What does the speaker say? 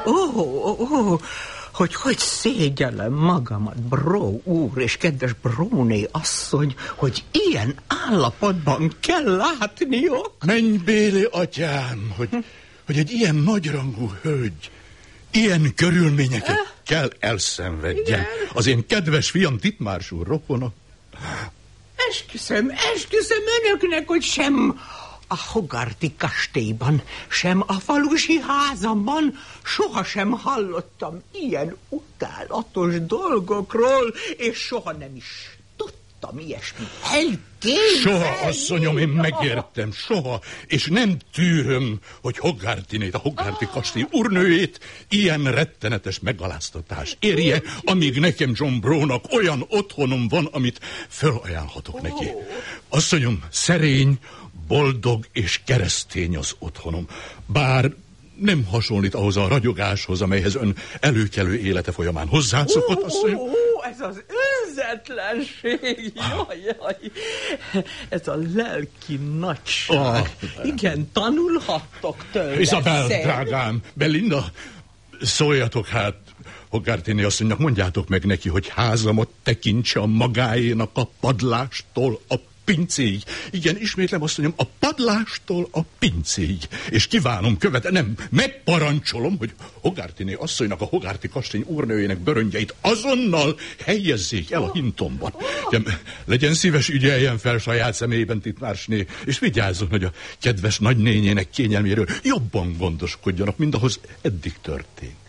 Hogy szégyellem magamat, Bró úr és kedves Bróné asszony, hogy ilyen állapotban kell látniok. Menj, Béli atyám, hogy egy ilyen nagyrangú hölgy ilyen körülményeket kell elszenvedjen. Igen. Az én kedves fiam Titmárs úr rokona. Esküszöm önöknek, hogy sem a Hogarthi kastélyban, sem a falusi házamban sohasem hallottam ilyen utálatos dolgokról, és soha nem is tudtam ilyesmi elképzelni. Soha, asszonyom, én megértem, soha, és nem tűröm, hogy Hogarthinét, a Hogarthi kastély úrnőjét ilyen rettenetes megaláztatás érje, amíg nekem John Brónak olyan otthonom van, amit felajánlhatok neki. Asszonyom, szerény, boldog és keresztény az otthonom, bár nem hasonlít ahhoz a ragyogáshoz, amelyhez ön előkelő élete folyamán hozzászokott, asszonyom. Ez az önzetlenség, jaj, ez a lelki nagyság. Igen, tanulhattok tőle. Isabel, drágám, Belinda, szóljatok hát Hogarthiné asszonynak, mondjátok meg neki, hogy házamat tekintse a magáénak a padlástól a pincéig. Igen, ismétlem, azt mondjam, a padlástól a pincéig. És kívánom nem, megparancsolom, hogy Hogarthiné asszonynak, a Hogarthi kastély úrnőjének bőröngyeit azonnal helyezzék el a hintomban. Legyen szíves, ügyeljen fel saját személyében, Titmársné, és vigyázzon, hogy a kedves nagynényének kényelméről jobban gondoskodjanak, mint ahhoz eddig történt.